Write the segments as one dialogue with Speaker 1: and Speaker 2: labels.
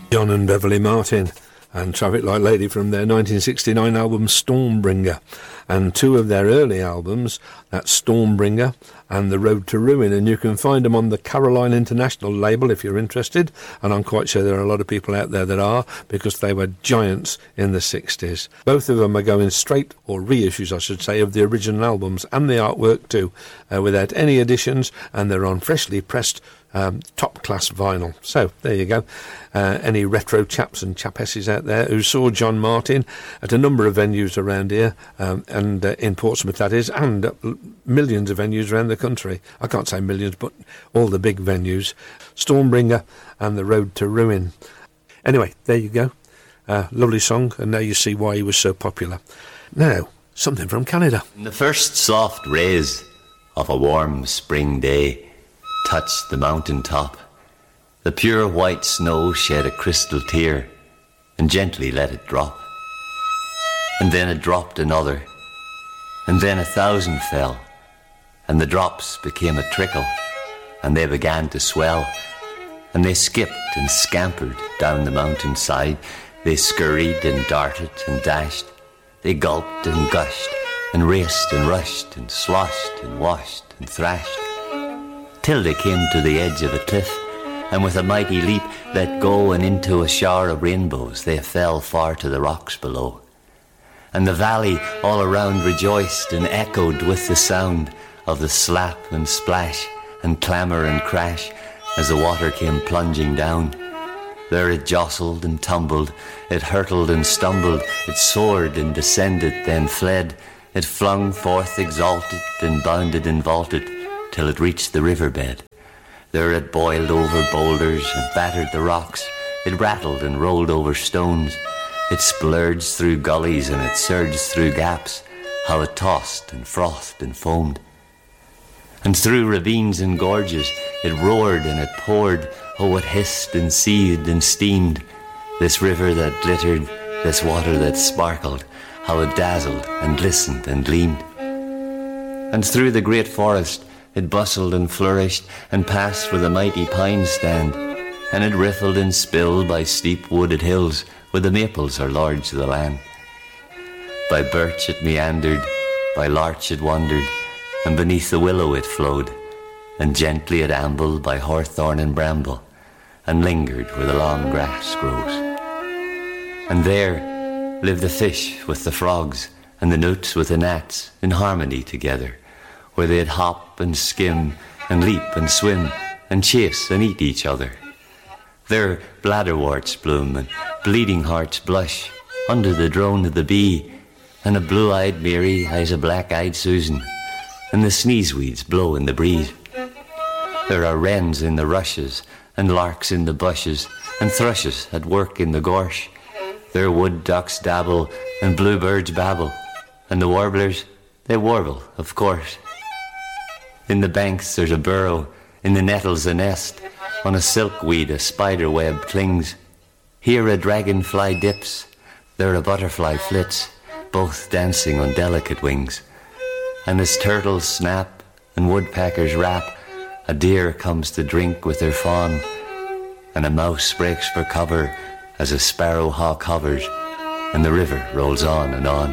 Speaker 1: John and Beverly Martin and Traffic Light Lady from their 1969 album Stormbringer, and two of their early albums, that's Stormbringer and The Road to Ruin, and you can find them on the Caroline International label if you're interested, and I'm quite sure there are a lot of people out there that are, because they were giants in the 60s. Both of them are going straight, or reissues I should say, of the original albums and the artwork too, without any additions, and they're on freshly pressed top-class vinyl. So, there you go. Any retro chaps and chapesses out there who saw John Martin at a number of venues around here, and in Portsmouth that is, and millions of venues around the country. I can't say millions, but all the big venues. Stormbringer and The Road to Ruin. Anyway, there you go. Lovely song, and now you see why he was so popular. Now, something from Canada.
Speaker 2: In the first soft rays of a warm spring day touched the mountain top, the pure white snow shed a crystal tear and gently let it drop. And then it dropped another, and then 1,000 fell, and the drops became a trickle, and they began to swell, and they skipped and scampered down the mountainside. They scurried and darted and dashed, they gulped and gushed, and raced and rushed, and sloshed and washed and thrashed, till they came to the edge of a cliff, and with a mighty leap let go, and into a shower of rainbows they fell far to the rocks below. And the valley all around rejoiced and echoed with the sound of the slap and splash and clamour and crash as the water came plunging down. There it jostled and tumbled, it hurtled and stumbled, it soared and descended, then fled. It flung forth exalted and bounded and vaulted, till it reached the riverbed. There it boiled over boulders and battered the rocks. It rattled and rolled over stones. It splurged through gullies and it surged through gaps. How it tossed and frothed and foamed. And through ravines and gorges it roared and it poured. Oh, it hissed and seethed and steamed. This river that glittered, this water that sparkled, how it dazzled and glistened and gleamed. And through the great forest it bustled and flourished, and passed where the mighty pines stand, and it riffled and spilled by steep wooded hills, where the maples are lords of the land. By birch it meandered, by larch it wandered, and beneath the willow it flowed, and gently it ambled by hawthorn and bramble, and lingered where the long grass grows. And there lived the fish with the frogs, and the newts with the gnats, in harmony together, where they'd hop and skim and leap and swim and chase and eat each other. There bladderworts bloom and bleeding hearts blush under the drone of the bee, and a blue-eyed Mary eyes a black-eyed Susan, and the sneezeweeds blow in the breeze. There are wrens in the rushes and larks in the bushes and thrushes at work in the gorse. There wood ducks dabble and bluebirds babble, and the warblers, they warble, of course. In the banks there's a burrow, in the nettles a nest, on a silkweed a spider web clings. Here a dragonfly dips, there a butterfly flits, both dancing on delicate wings. And as turtles snap and woodpeckers rap, a deer comes to drink with her fawn, and a mouse breaks for cover as a sparrow hawk hovers, and the river rolls on and on.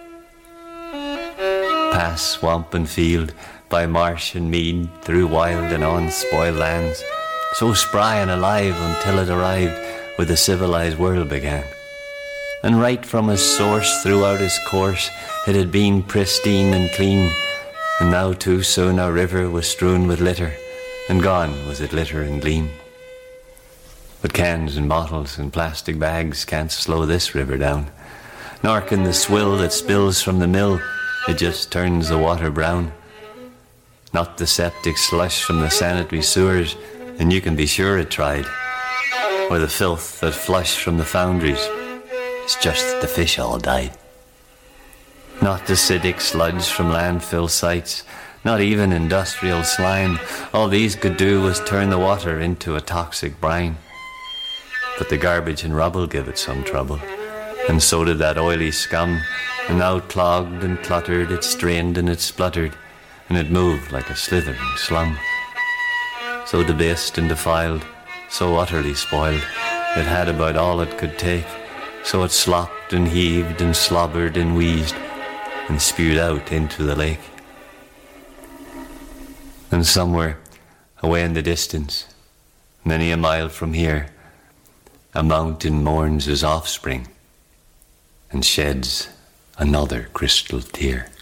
Speaker 2: Past swamp and field, by marsh and mead, through wild and unspoiled lands, so spry and alive until it arrived where the civilized world began. And right from its source throughout its course it had been pristine and clean, and now too soon our river was strewn with litter, and gone was it glitter and gleam. But cans and bottles and plastic bags can't slow this river down, nor can the swill that spills from the mill, it just turns the water brown. Not the septic slush from the sanitary sewers, and you can be sure it tried, or the filth that flushed from the foundries, it's just that the fish all died. Not the acidic sludge from landfill sites, not even industrial slime, all these could do was turn the water into a toxic brine. But the garbage and rubble give it some trouble, and so did that oily scum, and now clogged and cluttered it strained and it spluttered, and it moved like a slithering slum. So debased and defiled, so utterly spoiled, It had about all it could take, so it slopped and heaved and slobbered and wheezed and spewed out into the lake. And somewhere, away in the distance, many a mile from here, a mountain mourns his offspring and sheds another crystal tear.